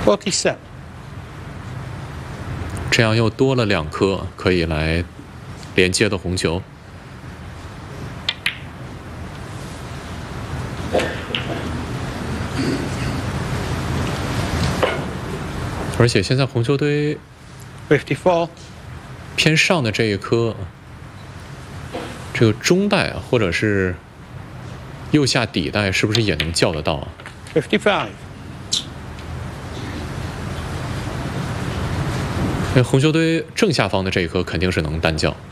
47. 这样又多了2颗可以来连接的红球。而且现在红球堆 54. 偏上的这一颗，这个中带啊，或者是右下底带，是不是也能叫得到啊？ 55. 红球堆正下方的这一颗肯定是能单叫。